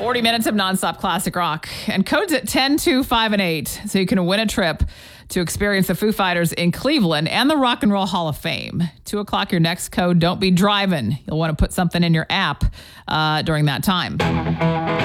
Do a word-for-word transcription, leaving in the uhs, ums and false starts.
forty minutes of nonstop classic rock. And codes at ten, two, five, and eight. So you can win a trip to experience the Foo Fighters in Cleveland and the Rock and Roll Hall of Fame. two o'clock, your next code. Don't be driving. You'll want to put something in your app uh, during that time.